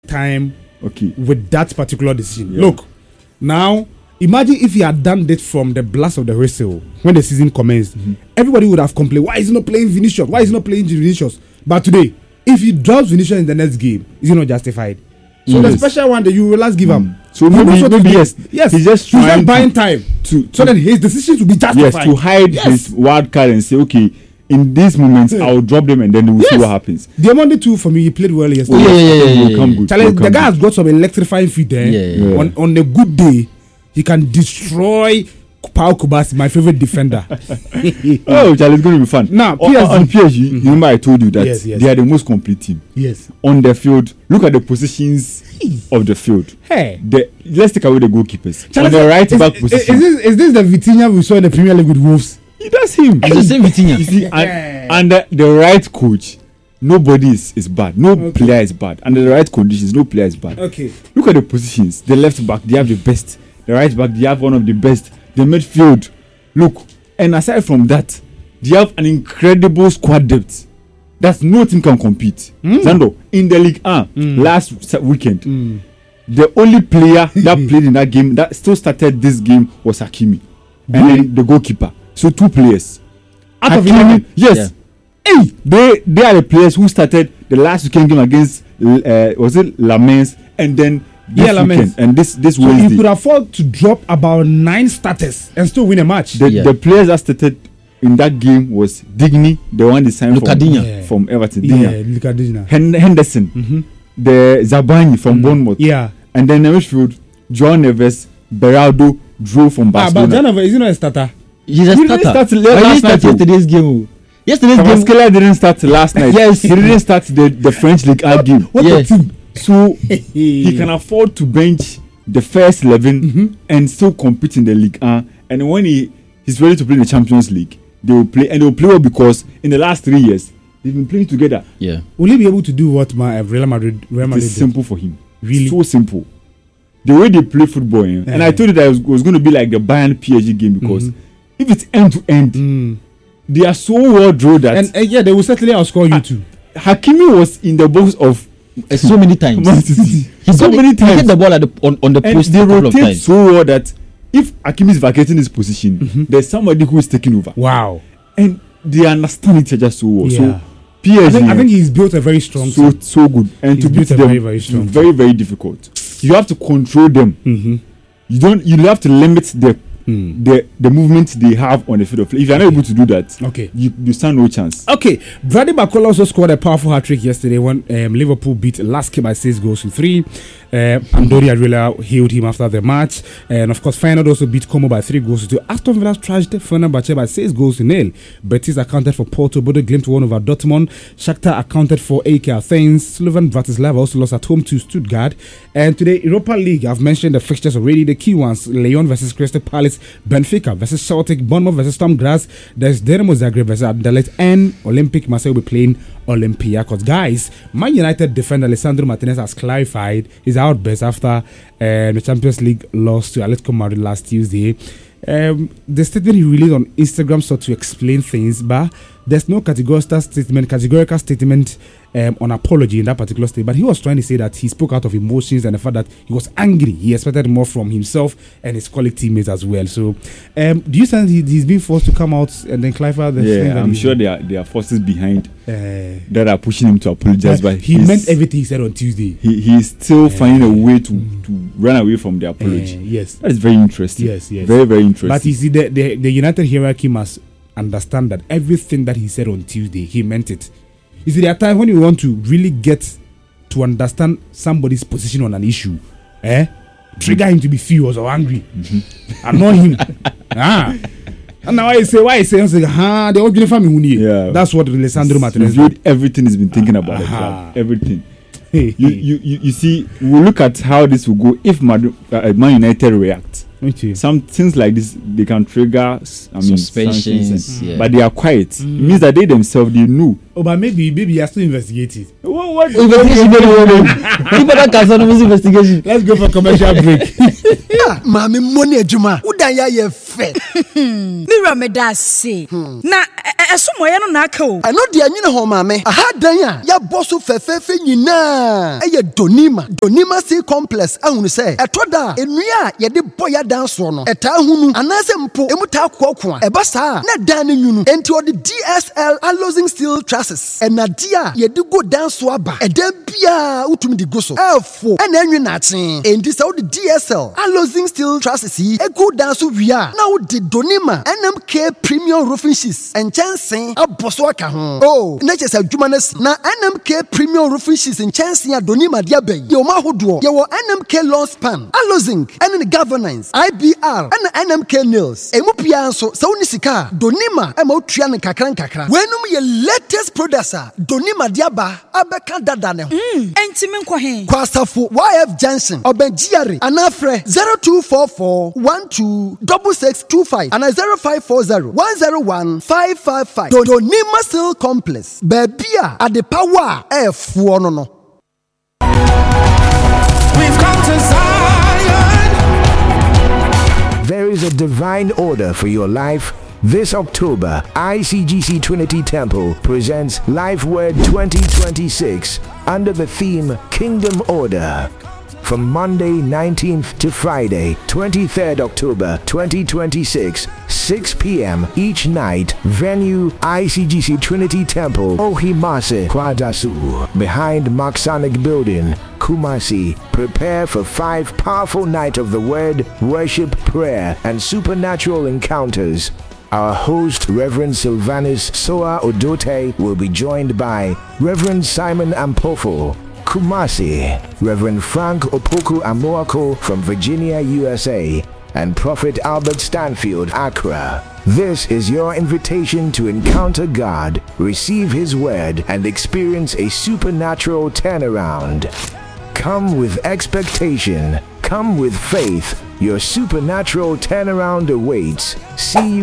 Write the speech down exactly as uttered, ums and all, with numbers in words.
time okay. with that particular decision. Yeah. Look, now imagine if he had done it from the blast of the whistle when the season commenced. Mm-hmm. Everybody would have complained, why is he not playing Vinicius? Why is he not playing Vinicius? But today, if he drops Vinicius in the next game, is he not justified? So mm. the special one that you will last give mm. him. So maybe, maybe yes, yes, he's just trying he's just buying to, time to, so that his decisions will be justified. Yes, to hide yes. his wild card and say, okay, in these moments yeah. I'll drop them and then we'll yes. see what happens. Diamande too for me, he played well yesterday. Oh, yeah, yeah, yeah, yeah, come good. Charlie, the guy has got some electrifying feet there. Yeah, yeah. On on a good day, he can destroy Pau Kubasi, my favorite defender. Oh, Charlie, it's going to be fun. Now, P S G, on P S G, mm-hmm. you remember I told you that yes, yes. they are the most complete team. Yes. On the field, look at the positions of the field. Hey. The, let's take away the goalkeepers. Charlie, on the right is, back is, position. Is this, is this the Vitinha we saw in the Premier League with Wolves? He does him. It's the same Vitinha. You see, and, and the, the right coach, nobody is, is bad. No okay. player is bad. Under the right conditions, no player is bad. Okay. Look at the positions. The left back, they have the best. The right back, they have one of the best. The midfield, look. And aside from that, they have an incredible squad depth that no team can compete. Mm. Zando, in the League A, mm. last weekend, mm. the only player that played in that game, that still started this game, was Hakimi. And then the goalkeeper. So two players. Out of eleven? Yes. Yeah. Hey, they they are the players who started the last weekend game against uh, was it Lamens and then this yeah, weekend and this this so Wednesday. You could afford to drop about nine starters and still win a match. The, yeah. the players that started in that game was Digny, the one they signed from, yeah. from Everton. Yeah, Lucadinha. Hen- Henderson, mm-hmm. the Zabani from mm. Bournemouth. Yeah, and then in midfield, John Neves, Beraldo, Drew from Barcelona. Ah, but John Neves is he not a starter? He's a he starter. Didn't start he didn't start yesterday's game. Yesterday's Kamaskela game didn't start last night. Yes, he didn't start the, the French League A game. What yes. a team! So he can afford to bench the first eleven mm-hmm. and still compete in the League A. And when he he's ready to play in the Champions League, they will play and they will play well because in the last three years they've been playing together. Yeah. Will he be able to do what my uh, Real Madrid? Real Madrid it's simple for him. Really, so simple. The way they play football, eh? uh, and I told you that it was, was going to be like the Bayern P S G game because mm-hmm. if it's end to end, mm. they are so well drilled that and uh, yeah, they will certainly outscore you uh, too. Hakimi was in the box of uh, so many times. He so many times. He hit the ball at the, on, on the and post. They rotate so well that if Hakimi is vacating his position, mm-hmm. there's somebody who is taking over. Wow. And they understand each other so well. Yeah. So P S G, I think, I think he's built a very strong so team. so good, and he's to beat them very, very strong very very difficult. You have to control them. Mm-hmm. You don't. You have to limit the mm. the the movement they have on the field of play. If you are not okay. able to do that, okay, you, you stand no chance. Okay, Brady Bacola also scored a powerful hat trick yesterday when um, Liverpool beat Lask by six goals to three. Uh, Andoni Areola hailed him after the match, and of course, Feyenoord also beat Como by three goals to two. Aston Villa trashed Fenerbahce by six goals to nil. Betis accounted for Porto, Bodo Glimt won over Dortmund. Shakhtar accounted for A K Athens. Slovan Bratislava also lost at home to Stuttgart. And today, Europa League, I've mentioned the fixtures already. The key ones: Lyon versus Crystal Palace, Benfica versus Celtic, Bournemouth versus Sturm Graz. There's Dinamo Zagreb versus Anderlecht, and Olympic Marseille will be playing Olympiacos. Guys, Man United defender Alessandro Martinez has clarified his outburst after uh, the Champions League loss to Atletico Madrid last Tuesday. Um, the statement he released on Instagram sought to explain things, but there's no categorical statement, categorical statement um, on apology in that particular state. But he was trying to say that he spoke out of emotions and the fact that he was angry. He expected more from himself and his colleague teammates as well. So, um, do you think he, he's been forced to come out and then clarify the thing? Yeah, I'm sure there are there are forces behind uh, that are pushing him to apologize. But he meant everything he said on Tuesday. He he's still uh, finding a way to, mm. to run away from the apology. Uh, yes, that is very interesting. Yes, yes, very very interesting. But you see, the the, the United hierarchy must understand that everything that he said on Tuesday, he meant it. You see, there are times when you want to really get to understand somebody's position on an issue, eh? Trigger him to be furious or angry, mm-hmm. annoy him. ah, and now I say, why I say, I say, ah, they all family. Yeah, that's what Alessandro Martinez reviewed everything he's been thinking about. Uh-huh. Everything. you, you, you, you see, we'll look at how this will go if Mad- uh, Man United react. Okay. Some things like this, they can trigger, I mean, suspensions, yeah. but they are quiet. Mm. It means that they themselves, they know Oh, but maybe, maybe you are still investigating. What? What? Investigation very well. People that can start investigation. Let's go for commercial break. Mami money ejuma. Udan ya ye fe. Mira me da se. Na esomo ye no na aka o. I know the anyina ho mame. Aha dan ya ya boso fefefe nyina. Eye Donima. Donima Sea Complex ahunu se. Etoda enua ye de boya dan so no. Eta hunu anase mpo emu ta kokko a. Eba sa na dan ne nyunu. Enti odi D S L Alozing Steel Trusses. Enadia ye de go dan so aba. Eda bia utumi di go so. Efo ena enwe na achen. Enti se odi D S L Alozing Steel Trusses yi e go dan so wia. Na odi Donima N M K Premium Roofing Sheets. Enchansen aboso aka ho. Oh, na chese adwuma na si. Na N M K Premium Roofing Sheets enchansen a Donima dia bayi. Ye o ma hodo. Ye wo N M K Lawn Span, Alozing, and the Governance, I B R, and N M K Nails. Emu pia so sa woni sika. Donima e ma otua ne kakran kakra. Wenum ye latest producer. Donima diaba abeka dada ne ho. Mm, enti me nkɔ he. Kwasafo Y F Junction, Obenjiare, anafre zero two four four one two six six two five and zero five four zero one zero one five five five. Donima Steel Complex. Bebia at the power e fuo no no. We've come to Zion. There is a divine order for your life. This October, I C G C Trinity Temple presents Life Word twenty twenty-six under the theme Kingdom Order. From Monday nineteenth to Friday twenty-third October twenty twenty-six, six p.m. each night. Venue I C G C Trinity Temple, Ohimase, Kwadasu, behind Maksanic Building, Kumasi. Prepare for five powerful nights of the Word, worship, prayer, and supernatural encounters. Our host, Reverend Sylvanus Soa Odote, will be joined by Reverend Simon Ampofo, Kumasi, Reverend Frank Opoku Amoako from Virginia, U S A, and Prophet Albert Stanfield, Accra. This is your invitation to encounter God, receive His Word, and experience a supernatural turnaround. Come with expectation. Come with faith. Your supernatural turnaround awaits. See you